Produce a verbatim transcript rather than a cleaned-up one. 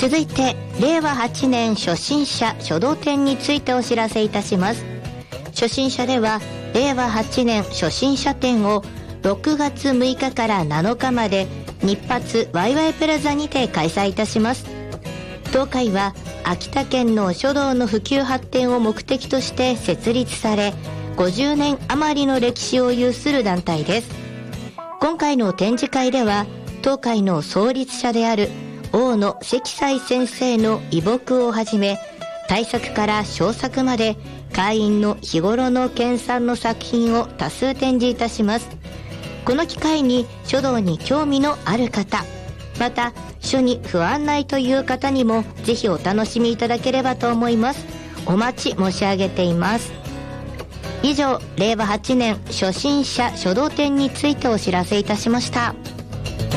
続いてれいわはちねん初心者書道展についてお知らせいたします。初心者ではれいわはちねん初心者展をろくがつむいかからなのかまで日発ワイワイプラザにて開催いたします。当会は秋田県の書道の普及発展を目的として設立され、ごじゅうねん余りの歴史を有する団体です。今回の展示会では当会の創立者である大野積斎先生の遺木をはじめ、大作から小作まで会員の日頃の研鑽の作品を多数展示いたします。この機会に書道に興味のある方、また書に不安ないという方にもぜひお楽しみいただければと思います。お待ち申し上げています。以上、れいわはちねん初心者書道展についてお知らせいたしました。